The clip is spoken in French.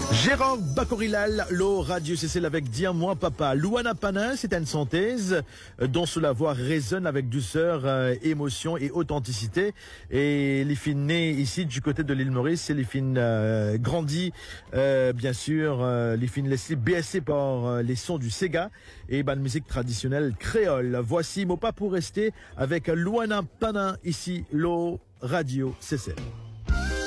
Gérard Bacorilal, l'eau radio Cécile avec Dire moi papa. Luana Panin, c'est une synthèse dont cela voix résonne avec douceur, émotion et authenticité. Et les filles nées ici du côté de l'île Maurice, c'est les filles grandies, bien sûr, les filles laissées BSC par les sons du Sega et de musique traditionnelle créole. Voici Mopa pour rester avec Luana Panin ici, l'eau radio Cécile.